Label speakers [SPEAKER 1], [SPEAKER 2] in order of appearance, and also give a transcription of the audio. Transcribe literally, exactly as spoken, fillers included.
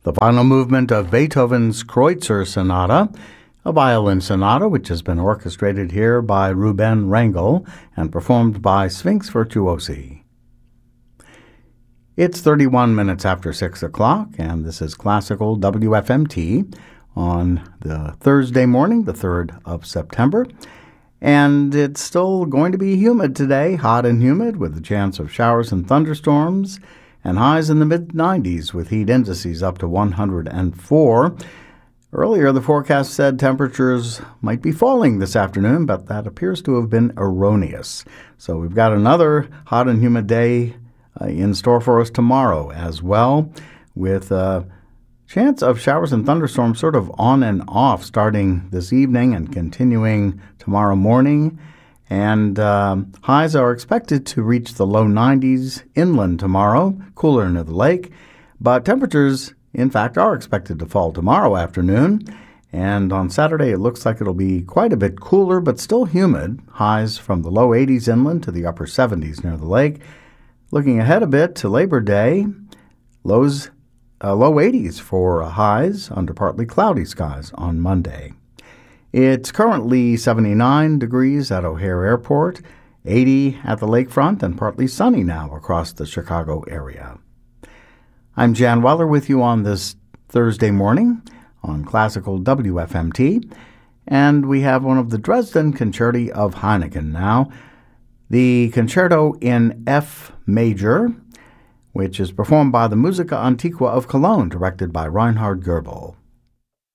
[SPEAKER 1] the final movement of Beethoven's Kreutzer Sonata, a violin sonata which has been orchestrated here by Ruben Rangel and performed by Sphinx Virtuosi. It's thirty-one minutes after six o'clock, and this is Classical W F M T on the Thursday morning, the third of September. And it's still going to be humid today, hot and humid, with a chance of showers and thunderstorms, and highs in the mid nineties with heat indices up to one hundred four. Earlier, the forecast said temperatures might be falling this afternoon, but that appears to have been erroneous. So we've got another hot and humid day uh, in store for us tomorrow as well, with a chance of showers and thunderstorms sort of on and off starting this evening and continuing tomorrow morning. And um, highs are expected to reach the low nineties inland tomorrow, cooler near the lake. But temperatures, in fact, are expected to fall tomorrow afternoon. And on Saturday, it looks like it'll be quite a bit cooler, but still humid. Highs from the low eighties inland to the upper seventies near the lake. Looking ahead a bit to Labor Day, lows Uh, low eighties for uh, highs under partly cloudy skies on Monday. It's currently seventy-nine degrees at O'Hare Airport, eighty at the lakefront, and partly sunny now across the Chicago area. I'm Jan Weller with you on this Thursday morning on Classical W F M T, and we have one of the Dresden Concerti of Heineken now, the Concerto in F major, which is performed by the Musica Antiqua of Cologne, directed by Reinhard Goebel.